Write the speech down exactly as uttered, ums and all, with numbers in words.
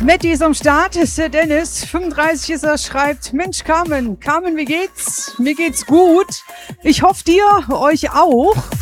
Matti ist am Start, ist der Dennis, fünfunddreißig ist er, schreibt, Mensch Carmen, Carmen, wie geht's? Mir geht's gut. Ich hoffe dir, euch auch.